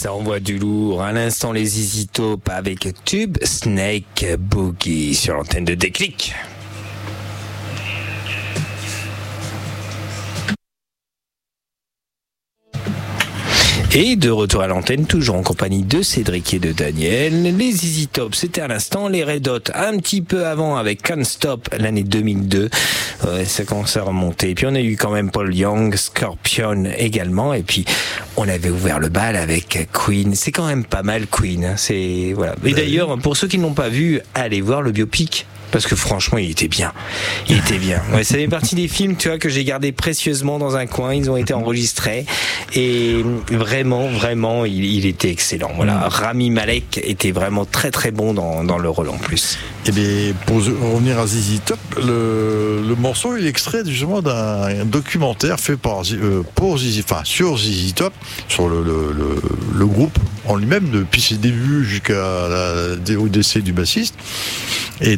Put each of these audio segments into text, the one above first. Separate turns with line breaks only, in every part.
Ça envoie du lourd. À l'instant, les ZZ Top avec Tube Snake Boogie sur l'antenne de Déclic. Et de retour à l'antenne, toujours en compagnie de Cédric et de Daniel. Les ZZ Top, c'était à l'instant. Les Red Hot, un petit peu avant avec Can't Stop, l'année 2002. Ça commence à remonter. Et puis on a eu quand même Paul Young, Scorpion également. Et puis on avait ouvert le bal avec Queen. C'est quand même pas mal Queen. Hein. C'est voilà. Et d'ailleurs, pour ceux qui ne l'ont pas vu, allez voir le biopic. Parce que franchement, il était bien. Il était bien. Ouais, ça fait partie des films, tu vois, que j'ai gardé précieusement dans un coin. Ils ont été enregistrés. Et vraiment, il était excellent. Voilà. Rami Malek était vraiment très très bon dans le rôle en plus.
Et bien, pour revenir à ZZ Top, le morceau il est extrait justement d'un documentaire fait sur ZZ Top, sur le groupe en lui-même depuis ses débuts au décès du bassiste. Et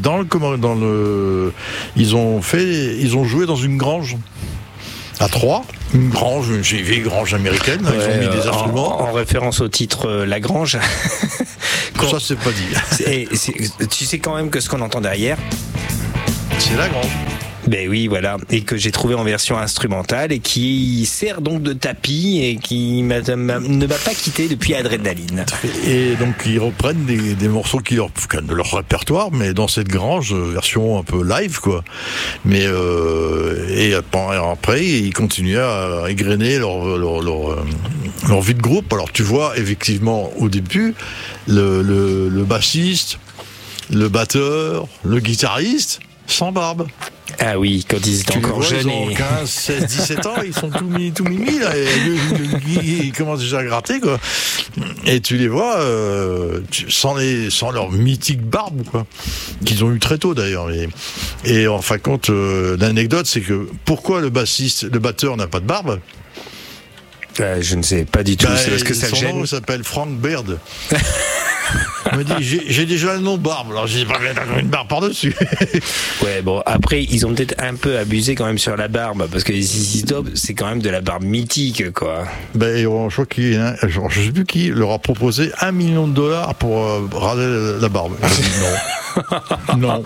ils ont joué dans une grange à Troyes, une vieille grange américaine. Ouais, ils ont mis des instruments
en référence au titre La Grange.
Ça c'est pas dit.
Tu sais quand même que ce qu'on entend derrière,
c'est la grange.
Ben oui, voilà, et que j'ai trouvé en version instrumentale et qui sert donc de tapis et qui ne m'a pas quitté depuis Adrénaline.
Et donc ils reprennent des morceaux de leur répertoire, mais dans cette grange version un peu live quoi. Mais et après ils continuent à égrener leur vie de groupe. Alors tu vois effectivement au début le bassiste, le batteur, le guitariste sans barbe.
Ah oui, quand ils étaient encore jeunes.
Ils ont 15, 16, 17 ans, ils sont tout mimi là, et ils commencent déjà à gratter quoi. Et tu les vois sans leur mythique barbe quoi, qu'ils ont eu très tôt d'ailleurs. Et en fin de compte, l'anecdote c'est que pourquoi le batteur n'a pas de barbe?
Je ne sais pas du tout. C'est parce que ça
son
gêne.
Nom s'appelle Frank Baird. Il me dit j'ai déjà le nom barbe, alors j'ai pas une barbe par-dessus.
Ouais, bon, après ils ont peut-être un peu abusé quand même sur la barbe, parce que les ZZ Top c'est quand même de la barbe mythique quoi.
Je crois je sais plus qui leur a proposé $1 million pour raser la barbe. Non.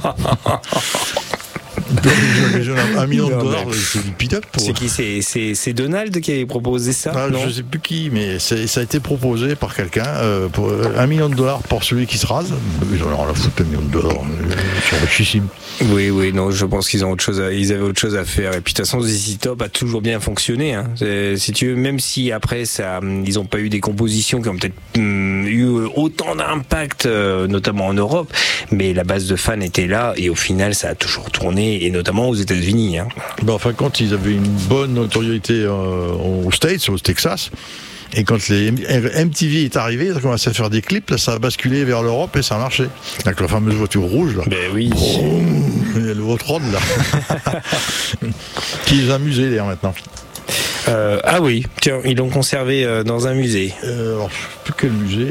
$1 million, c'est du pit-up.
C'est qui? C'est Donald qui avait proposé ça?
Je sais plus qui, mais ça a été proposé par quelqu'un pour $1 million pour celui qui se rase. Ils en ont la foutre $1 million, ils sont richissimes.
Oui, non, je pense qu'ils avaient autre chose à faire. Et puis de toute façon, ZZ Top a toujours bien fonctionné. Hein. Si tu veux, même si après ils n'ont pas eu des compositions qui ont peut-être eu autant d'impact, notamment en Europe, mais la base de fans était là et au final, ça a toujours tourné. Et notamment aux États-Unis. Hein.
Quand ils avaient une bonne notoriété aux States, au Texas, et quand les MTV est arrivé, ils ont commencé à faire des clips, là, ça a basculé vers l'Europe et ça a marché. Avec la fameuse voiture rouge, là.
Ben oui.
Le Hot Rod, là. Qui les a amusés, d'ailleurs, maintenant.
Ah oui, tiens, ils l'ont conservé dans un musée.
Alors, je sais plus quel musée.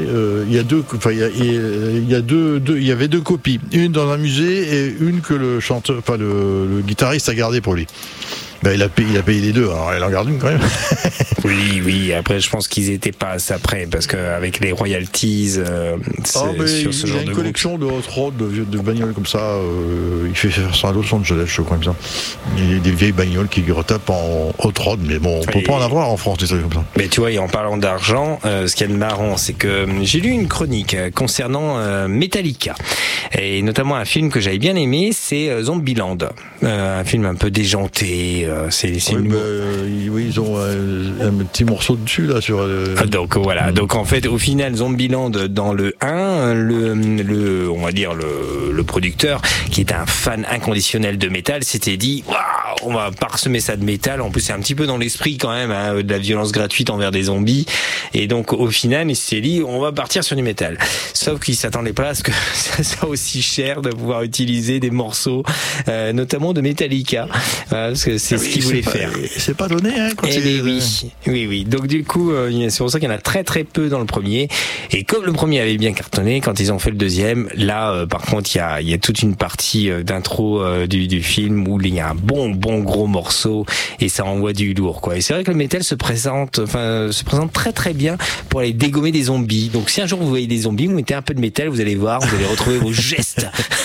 Il y avait deux copies, une dans un musée et une que le guitariste a gardé pour lui. Il a payé les deux, alors il en garde une quand même.
Oui, après je pense qu'ils étaient pas assez prêts, parce qu'avec les royalties sur ce genre de groupe. Il a
une collection de hot rod, de bagnoles comme ça, il fait faire ça à Los Angeles, je crois, comme ça. Il y a des vieilles bagnoles qui retapent en hot rod, mais bon, on peut pas en avoir en France, des trucs comme ça.
Mais tu vois, et en parlant d'argent, ce qu'il y a de marrant, c'est que j'ai lu une chronique concernant Metallica, et notamment un film que j'avais bien aimé, c'est Zombieland, un film un peu déjanté.
Ils ont un petit morceau dessus là sur.
Donc voilà. Donc en fait, au final, Zombieland dans le 1, on va dire le producteur, qui est un fan inconditionnel de métal, s'était dit waouh, on va parsemer ça de métal. En plus, c'est un petit peu dans l'esprit quand même, hein, de la violence gratuite envers des zombies. Et donc au final, il s'est dit on va partir sur du métal. Sauf qu'il s'attendait pas à ce que ça soit aussi cher de pouvoir utiliser des morceaux, notamment de Metallica, parce que c'est ce qu'il voulait faire.
C'est pas donné, hein, quand
oui. Donc du coup, c'est pour ça qu'il y en a très très peu dans le premier. Et comme le premier avait bien cartonné, quand ils ont fait le deuxième, là, par contre, il y a toute une partie d'intro du film où il y a un bon bon gros morceau et ça envoie du lourd, quoi. Et c'est vrai que le métal se présente très très bien pour aller dégommer des zombies. Donc si un jour vous voyez des zombies, vous mettez un peu de métal, vous allez voir, vous allez retrouver vos gestes.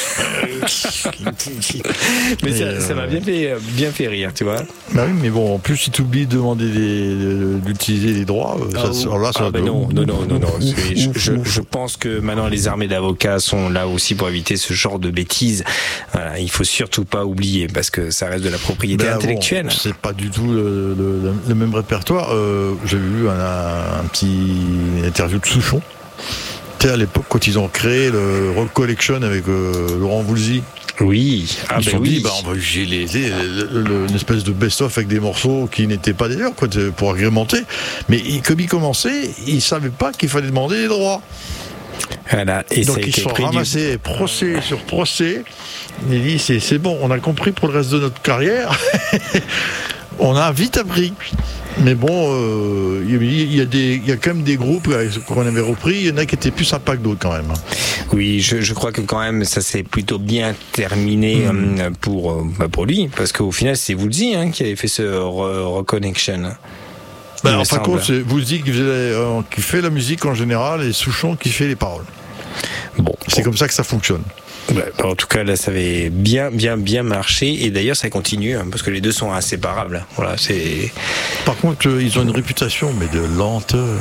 Mais ça m'a bien fait rire, tu vois.
Bah oui, mais bon, en plus si tu oublies de demander d'utiliser les droits,
non. Je pense que maintenant les armées d'avocats sont là aussi pour éviter ce genre de bêtises. Voilà, il faut surtout pas oublier parce que ça reste de la propriété intellectuelle.
Bon, c'est pas du tout le même répertoire. J'ai vu un petit interview de Souchon. Tu sais, à l'époque quand ils ont créé le Rock Collection avec Laurent Voulzy.
Oui,
ils se sont dit, on va utiliser une espèce de best-of avec des morceaux qui n'étaient pas des leurs, quoi, pour agrémenter. Mais comme ils commençaient, ils savaient pas qu'il fallait demander les droits.
Voilà, et
donc ils sont ramassés procès sur procès. Il dit c'est bon, on a compris pour le reste de notre carrière. On a vite appris. Mais bon, il y a quand même des groupes qu'on avait repris, il y en a qui étaient plus sympas que d'autres quand même.
Oui, je crois que quand même ça s'est plutôt bien terminé pour lui, parce qu'au final c'est Woolsey qui avait fait ce Reconnection.
En fin de compte, c'est Woolsey qui fait la musique en général et Souchon qui fait les paroles. C'est comme ça que ça fonctionne.
Ouais, en tout cas là ça avait bien marché et d'ailleurs ça continue parce que les deux sont inséparables. Voilà, c'est.
Par contre ils ont une réputation mais de lenteur.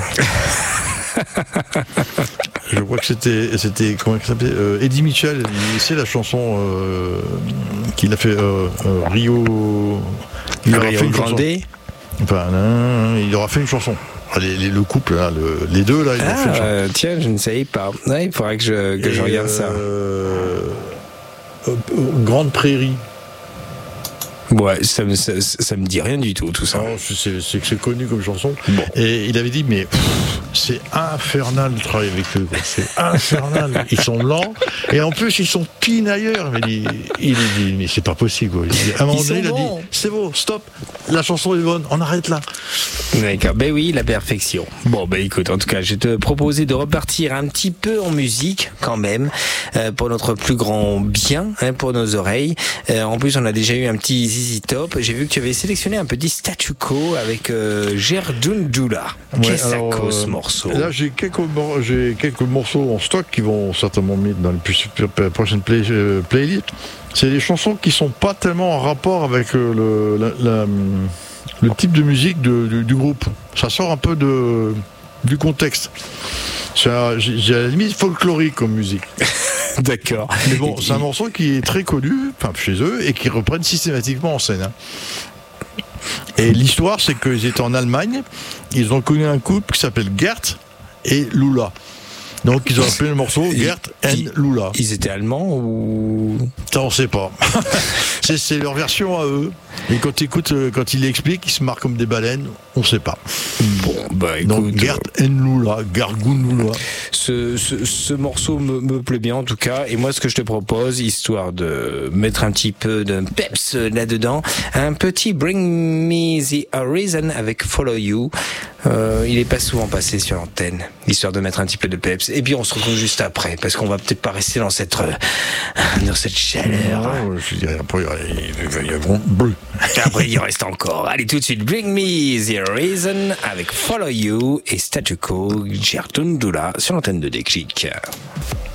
Je crois que c'était comment il s'appelait Eddie Mitchell, c'est la chanson qu'il a fait Rio
Grande.
Enfin, il aura fait une chanson. Le couple, là, les deux, là, ils ont fait une chanson.
Tiens, je ne savais pas. Ouais, il faudrait que je regarde ça.
Grande Prairie.
Ouais, ça me dit rien du tout ça.
Non, c'est connu comme chanson. Bon. Et il avait dit, mais c'est infernal de travailler avec eux. C'est infernal. Ils sont lents. Et en plus, ils sont pinailleurs. Il dit, mais c'est pas possible. À un moment donné, il a dit, c'est bon, stop. La chanson est bonne. On arrête là.
D'accord. Ben oui, la perfection. Bon, écoute, en tout cas, je vais te proposer de repartir un petit peu en musique, quand même, pour notre plus grand bien, pour nos oreilles. En plus, on a déjà eu un petit ZZ Top. J'ai vu que tu avais sélectionné un petit statu quo avec Gerdundula. Qu'est-ce que ça cause ce morceau?
Là, j'ai quelques morceaux en stock qui vont certainement mettre dans les prochaines playlists. C'est des chansons qui sont pas tellement en rapport avec le type de musique du groupe. Ça sort un peu du contexte. J'ai à la limite folklorique comme musique.
D'accord.
Mais bon, c'est un morceau qui est très connu, chez eux, et qui reprennent systématiquement en scène. Et l'histoire, c'est qu'ils étaient en Allemagne, ils ont connu un couple qui s'appelle Gert et Lula. Donc ils ont appelé le morceau Gert and Lula.
Ils étaient allemands ou...
Ça, on sait pas. c'est leur version à eux. Et quand ils l'expliquent, ils se marrent comme des baleines, on sait pas.
Bon, écoute,
donc Gert and Lula, Gargoun Lula.
Ce morceau me plaît bien en tout cas. Et moi, ce que je te propose, histoire de mettre un petit peu de peps là-dedans, un petit Bring Me the Horizon avec Follow You. Il est pas souvent passé sur l'antenne, histoire de mettre un petit peu de peps. Et puis on se retrouve juste après, parce qu'on va peut-être pas rester dans cette chaleur.
Non, je dirais après il y a bleu.
Après il reste encore. Allez tout de suite, Bring Me the Horizon avec Follow You et Statu Quo, Gerdundula sur l'antenne de Déclic.